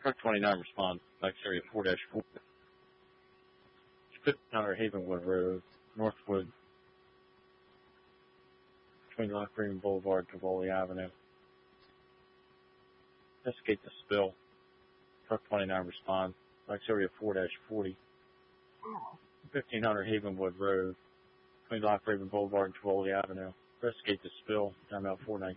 Truck 29 responds. Next area 4-4. 1500 Havenwood Road, Northwood, between Lock Green Boulevard and Tivoli Avenue. Investigate the spill. Truck 29 responds. Next area 4-40. 1500 Havenwood Road, between Lock Raven Boulevard and Tivoli Avenue. Investigate the spill. Time out 419.